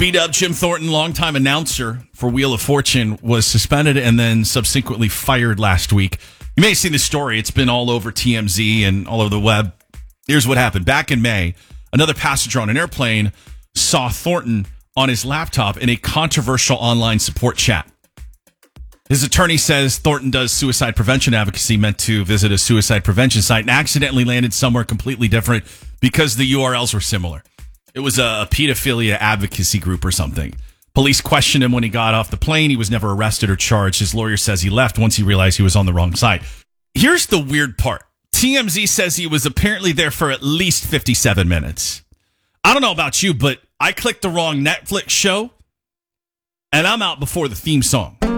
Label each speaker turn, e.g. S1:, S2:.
S1: B-Dub Jim Thornton, longtime announcer for Wheel of Fortune, was suspended and then subsequently fired last week. You may have seen the story. It's been all over TMZ and all over the web. Here's what happened. Back in May, another passenger on an airplane saw Thornton on his laptop in a controversial online support chat. His attorney says Thornton does suicide prevention advocacy, meant to visit a suicide prevention site, and accidentally landed somewhere completely different because the URLs were similar. It was a pedophilia advocacy group or something. Police questioned him when he got off the plane. He was never arrested or charged. His lawyer says he left once he realized he was on the wrong site. Here's the weird part. TMZ says he was apparently there for at least 57 minutes. I don't know about you, but I clicked the wrong Netflix show, and I'm out before the theme song.